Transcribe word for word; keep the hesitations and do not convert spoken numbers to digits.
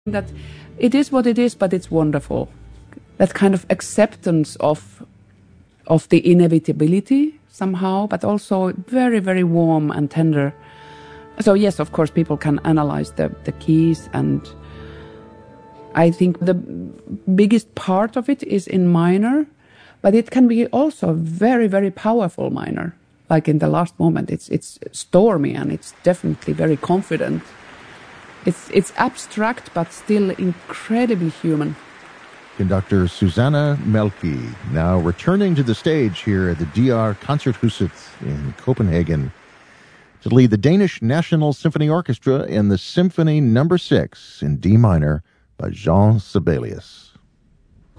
That it is what it is, but it's wonderful. That kind of acceptance of of the inevitability somehow, but also very, very warm and tender. So yes, of course, people can analyze the, the keys, and I think the biggest part of it is in minor, but it can be also very, very powerful minor. Like in the last moment, it's it's stormy and it's definitely very confident. It's it's abstract, but still incredibly human. Conductor Susanna Melky, now returning to the stage here at the D R Concerthuset in Copenhagen to lead the Danish National Symphony Orchestra in the Symphony Number Six in D minor by Jean Sibelius.